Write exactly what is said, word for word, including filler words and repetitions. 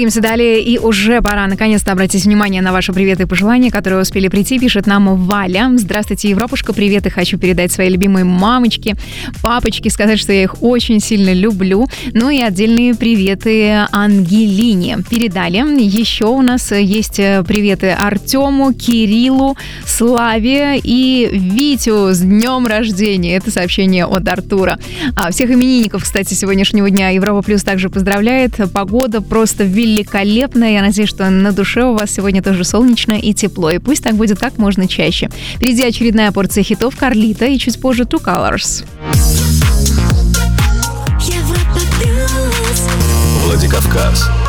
Двигаемся далее, и уже пора наконец-то обратить внимание на ваши приветы и пожелания, которые успели прийти. Пишет нам Валя. Здравствуйте, Европушка, привет, и хочу передать своей любимой мамочке, папочке, сказать, что я их очень сильно люблю. Ну и отдельные приветы Ангелине передали. Еще у нас есть приветы Артему, Кириллу, Славе и Витю с днем рождения. Это сообщение от Артура. А всех именинников, кстати, сегодняшнего дня Европа Плюс также поздравляет. Погода просто великолепная. Я надеюсь, что на душе у вас сегодня тоже солнечно и тепло. И пусть так будет как можно чаще. Впереди очередная порция хитов Карлита и чуть позже Two Colors. Владикавказ.